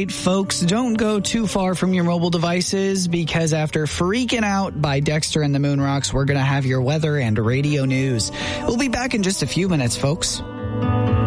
right, folks, don't go too far from your mobile devices because after Freaking Out by Dexter and the Moonrocks, we're going to have your weather and radio news. We'll be back in just a few minutes, folks.